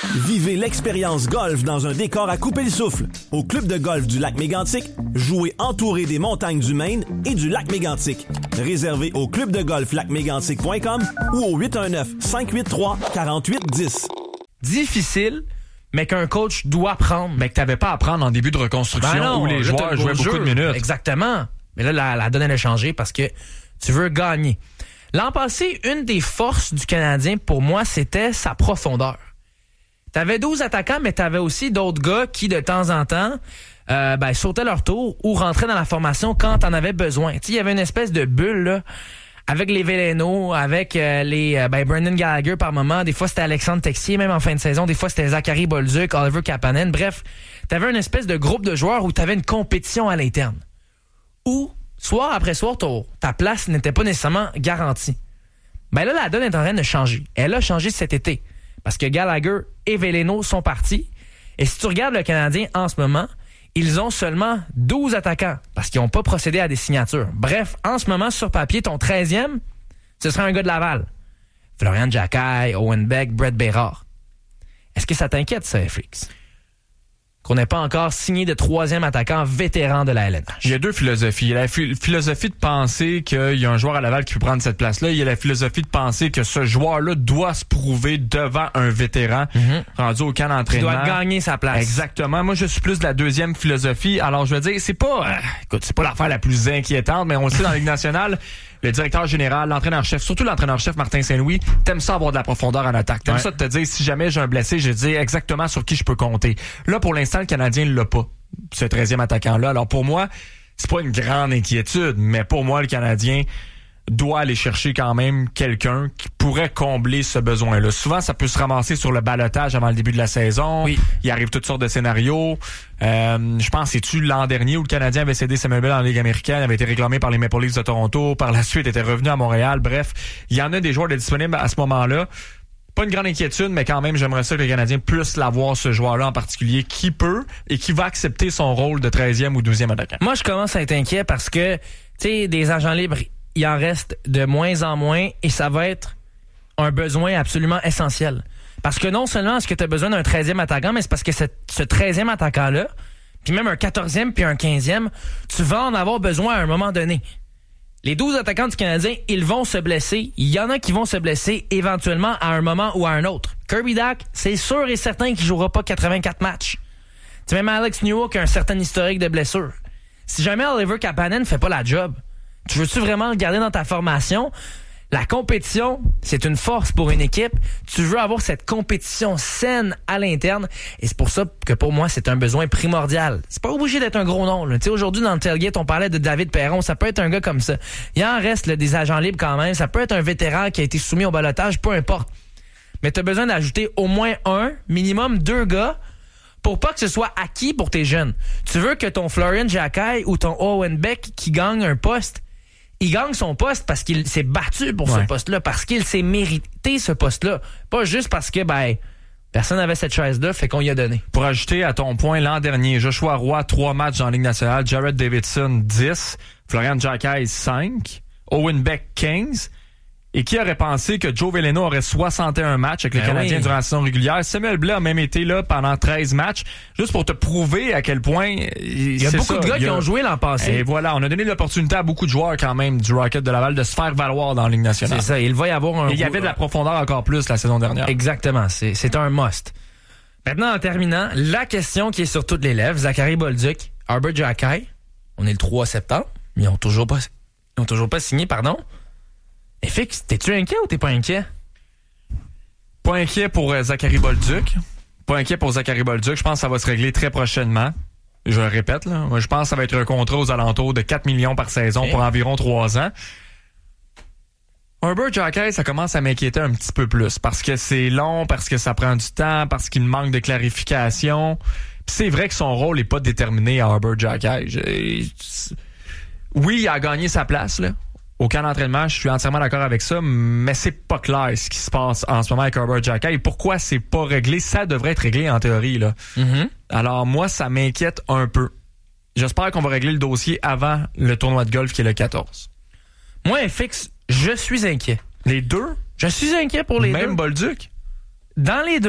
Vivez l'expérience golf dans un décor à couper le souffle. Au club de golf du lac Mégantic, jouez entouré des montagnes du Maine et du lac Mégantic. Réservé au clubdegolflacmégantic.com ou au 819-583-4810. Difficile, mais qu'un coach doit prendre. Mais que t'avais pas à prendre en début de reconstruction où les joueurs jouaient beaucoup de minutes. Exactement. Mais là, la donne, elle a changé parce que tu veux gagner. L'an passé, une des forces du Canadien, pour moi, c'était sa profondeur. T'avais 12 attaquants, mais t'avais aussi d'autres gars qui, de temps en temps, sautaient leur tour ou rentraient dans la formation quand t'en avais besoin. Il y avait une espèce de bulle, là, avec les Veleno, avec Brendan Gallagher par moment. Des fois, c'était Alexandre Texier, même en fin de saison. Des fois, c'était Zachary Bolduc, Oliver Kapanen. Bref, t'avais une espèce de groupe de joueurs où t'avais une compétition à l'interne. Où, soir après soir, ta place n'était pas nécessairement garantie. Ben là, la donne est en train de changer. Elle a changé cet été. Parce que Gallagher et Veleno sont partis. Et si tu regardes le Canadien en ce moment, ils ont seulement 12 attaquants parce qu'ils n'ont pas procédé à des signatures. Bref, en ce moment, sur papier, ton 13e, ce serait un gars de Laval. Florian Jacquet, Owen Beck, Brett Bérard. Est-ce que ça t'inquiète, ça, FX? Qu'on n'ait pas encore signé de 3e attaquant vétéran de la LNH. Il y a deux philosophies. Il y a la philosophie de penser qu'il y a un joueur à Laval qui peut prendre cette place-là. Il y a la philosophie de penser que ce joueur-là doit se prouver devant un vétéran rendu au camp d'entraînement. Il doit gagner sa place. Exactement. Moi, je suis plus de la deuxième philosophie. Alors, je veux dire, c'est pas l'affaire la plus inquiétante, mais on le sait dans la Ligue nationale, le directeur général, l'entraîneur-chef, surtout l'entraîneur-chef Martin Saint-Louis, t'aimes ça avoir de la profondeur en attaque. T'aimes ça de te dire, si jamais j'ai un blessé, je dis exactement sur qui je peux compter. Là, pour l'instant, le Canadien ne l'a pas, ce 13e attaquant-là. Alors pour moi, c'est pas une grande inquiétude, mais pour moi, le Canadien doit aller chercher quand même quelqu'un qui pourrait combler ce besoin-là. Souvent, ça peut se ramasser sur le balotage avant le début de la saison. Oui. Il arrive toutes sortes de scénarios. Je pense, c'est-tu l'an dernier où le Canadien avait cédé Samuel Bell en Ligue américaine, avait été réclamé par les Maple Leafs de Toronto, par la suite était revenu à Montréal. Bref, il y en a des joueurs de disponibles à ce moment-là. Pas une grande inquiétude, mais quand même, j'aimerais ça que le Canadien puisse l'avoir, ce joueur-là en particulier, qui peut et qui va accepter son rôle de 13e ou 12e attaquant. Moi, je commence à être inquiet parce que, tu sais, des agents libres, il en reste de moins en moins et ça va être un besoin absolument essentiel. Parce que non seulement est-ce que tu as besoin d'un 13e attaquant, mais c'est parce que ce 13e attaquant-là, puis même un 14e puis un 15e, tu vas en avoir besoin à un moment donné. Les 12 attaquants du Canadien, ils vont se blesser. Il y en a qui vont se blesser éventuellement à un moment ou à un autre. Kirby Dach, c'est sûr et certain qu'il ne jouera pas 84 matchs. Tu sais, même Alex Newhook a un certain historique de blessure. Si jamais Oliver Kapanen ne fait pas la job, tu veux-tu vraiment le garder dans ta formation? La compétition, c'est une force pour une équipe. Tu veux avoir cette compétition saine à l'interne. Et c'est pour ça que pour moi, c'est un besoin primordial. C'est pas obligé d'être un gros nom. Tu sais, aujourd'hui, dans le tailgate, on parlait de David Perron. Ça peut être un gars comme ça. Il en reste là, des agents libres quand même. Ça peut être un vétéran qui a été soumis au balotage, peu importe. Mais tu as besoin d'ajouter au moins minimum 2 gars pour pas que ce soit acquis pour tes jeunes. Tu veux que ton Florian Jacquet ou ton Owen Beck qui gagne un poste, il gagne son poste parce qu'il s'est battu pour ce poste-là, parce qu'il s'est mérité ce poste-là. Pas juste parce que, personne n'avait cette chaise-là, fait qu'on y a donné. Pour ajouter à ton point, l'an dernier, Joshua Roy, 3 matchs dans la Ligue nationale, Jared Davidson, 10, Florian Jacquet, 5, Owen Beck, 15. Et qui aurait pensé que Joe Veleno aurait 61 matchs avec les Canadiens durant la saison régulière? Samuel Blais a même été là pendant 13 matchs, juste pour te prouver à quel point... Il y a beaucoup de gars qui ont joué l'an passé. Et voilà, on a donné l'opportunité à beaucoup de joueurs quand même du Rocket de Laval de se faire valoir dans la Ligue nationale. C'est ça, il va y avoir un... Et il y avait de la profondeur encore plus la saison dernière. Exactement, c'est un must. Maintenant, en terminant, la question qui est sur toutes les lèvres, Zachary Bolduc, Arbor Jacquet, on est le 3 septembre, mais ils n'ont toujours pas signé, pardon. FX, t'es-tu inquiet ou t'es pas inquiet? Pas inquiet pour Zachary Bolduc. Pas inquiet pour Zachary Bolduc. Je pense que ça va se régler très prochainement. Je le répète, là. Moi, je pense que ça va être un contrat aux alentours de 4 millions par saison pour environ 3 ans. Arbor Jacquet, ça commence à m'inquiéter un petit peu plus parce que c'est long, parce que ça prend du temps, parce qu'il manque de clarification. Puis c'est vrai que son rôle n'est pas déterminé à Arbor Jacquet. Oui, il a gagné sa place, là. Au camp d'entraînement, je suis entièrement d'accord avec ça, mais c'est pas clair ce qui se passe en ce moment avec Arbor Jacquet. Et pourquoi c'est pas réglé? Ça devrait être réglé en théorie, là. Alors moi, ça m'inquiète un peu. J'espère qu'on va régler le dossier avant le tournoi de golf qui est le 14. Moi, FX, je suis inquiet. Les deux? Je suis inquiet pour les deux. Même Bolduc? Dans les deux.